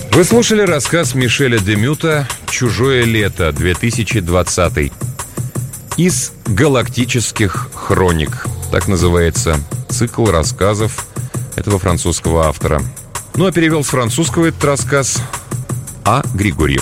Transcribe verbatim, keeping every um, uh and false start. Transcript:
Вы слушали рассказ Мишеля Демюта «Чужое лето», две тысячи двадцатый. Из «Галактических хроник». Так называется цикл рассказов этого французского автора. Ну а перевел с французского этот рассказ А. Григорьев.